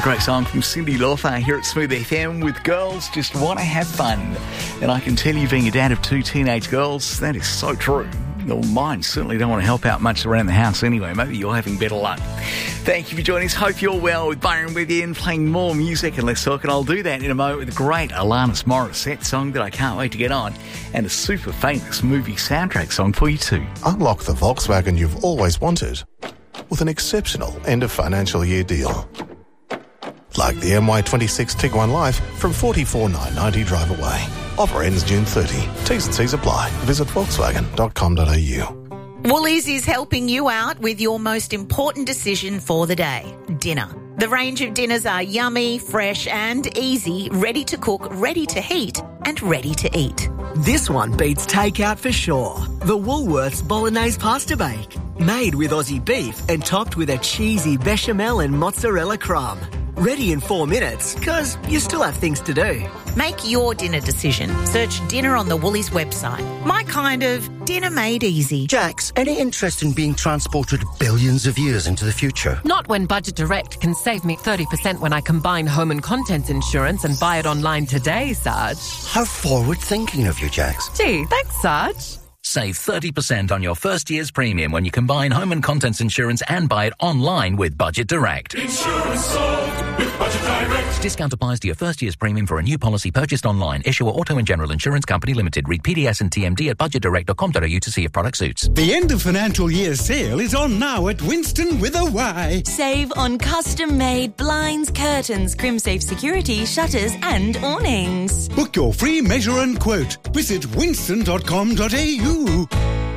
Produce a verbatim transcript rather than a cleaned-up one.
great song from Cyndi Lauper here at Smooth F M with Girls Just Want to Have Fun. And I can tell you, being a dad of two teenage girls, that is so true. Well, mine certainly don't want to help out much around the house anyway. Maybe you're having better luck. Thank you for joining us. Hope you're well. With Byron with you and playing more music and less talk. And I'll do that in a moment with a great Alanis Morissette song that I can't wait to get on. And a super famous movie soundtrack song for you too. Unlock the Volkswagen you've always wanted with an exceptional end of financial year deal. Like the M Y twenty-six Tiguan Life from forty-four thousand nine hundred ninety drive away. Offer ends June thirtieth. T's and C's apply. Visit volkswagen dot com dot a u. Woolies is helping you out with your most important decision for the day, dinner. The range of dinners are yummy, fresh and easy, ready to cook, ready to heat and ready to eat. This one beats takeout for sure. The Woolworths Bolognese Pasta Bake. Made with Aussie beef and topped with a cheesy bechamel and mozzarella crumb. Ready in four minutes, because you still have things to do. Make your dinner decision. Search dinner on the Woolies website. My kind of dinner made easy. Jax, any interest in being transported billions of years into the future? Not when Budget Direct can save me thirty percent when I combine home and contents insurance and buy it online today, Sarge. How forward-thinking of you, Jax. Gee, thanks, Sarge. Save thirty percent on your first year's premium when you combine home and contents insurance and buy it online with Budget Direct. Insurance sold with Budget Direct. Discount applies to your first year's premium for a new policy purchased online. Issuer Auto and General Insurance Company Limited. Read P D S and T M D at budget direct dot com dot a u to see if product suits. The end of financial year sale is on now at Winston with a Y. Save on custom-made blinds, curtains, crimsafe security, shutters and awnings. Book your free measure and quote. Visit winston dot com dot a u.